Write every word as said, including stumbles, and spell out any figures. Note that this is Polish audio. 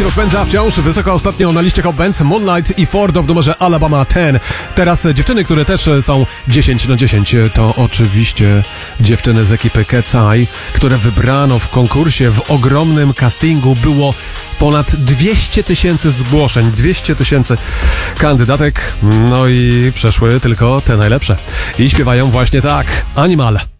Stacji rozpędza wciąż wysoko ostatnio na liście Hot Bands Moonlight i Ford w numerze Alabama dziesięć. Teraz dziewczyny, które też są dziesięć na dziesięć, to oczywiście dziewczyny z ekipy Cat's Eye, które wybrano w konkursie. W ogromnym castingu było ponad dwieście tysięcy zgłoszeń, dwieście tysięcy kandydatek, no i przeszły tylko te najlepsze. I śpiewają właśnie tak: Animal.